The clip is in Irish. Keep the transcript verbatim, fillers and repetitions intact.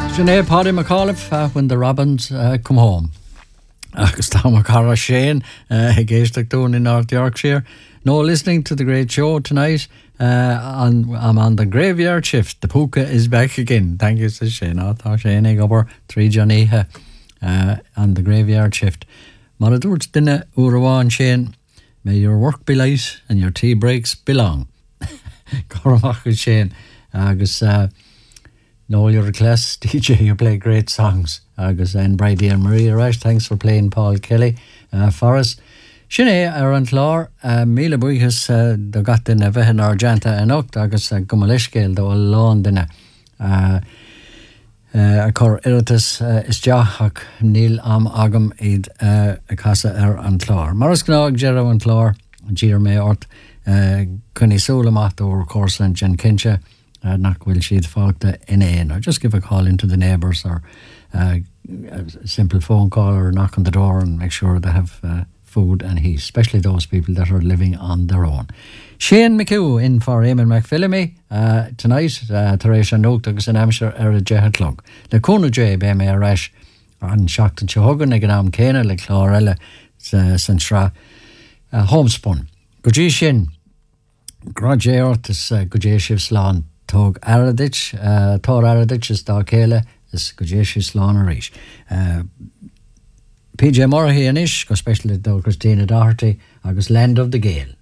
Sinead Paddy McAuliffe uh, when the Robins uh, come home. Agus tá mar cara Shane uh, géisteach dún in North Yorkshire. No, listening to the great show tonight. Uh, on, I'm on the graveyard shift. The puka is back again. Thank you, says Shane. Oh, tá Shane ag obair trí Johníthe uh, on the graveyard shift. Mar a dúirt duine uair Shane, may your work be light and your tea breaks be long. Cormac with Shane. Agus uh, no, you're a class D J, you play great songs. Agus and Brady and Maria Rash, thanks for playing Paul Kelly uh, for us. Sinead ar an chlár, uh, míle buíochas uh, do gat duine bheithin argenta anocht agus uh, gumaliscéil do lán duine. Uh, uh, a cur iritas uh, is deach ach níl am agam iad uh, a casa ar an chlár. Maras gnág Gerard an chlár, Gír mé ort, uh, cunní súlamat or Corsland Jen Kincha, uh, nach will she'd fágta in éin, or just give a call into the neighbours or uh, a simple phone call or knock on the door and make sure they have uh, food and heat, especially those people that are living on their own. Shane McHugh in for Eamon McPhillamy uh, tonight, uh, Tarisha Noak agus an Amshire ar a Jeha Clog. Le Cona J be me a rash an Shacht and Chohogan ag an am Cana le Chlorella san Shra Homespun. Gujé Shin Grajé Ortis Gujé Shifs Lan Tog Aradich uh, Tor Aradich is da Kele is Gujé Shifs Lan Arish. Uh, P J Murray anish, especially though Christina Doherty, agus Land of the Gale.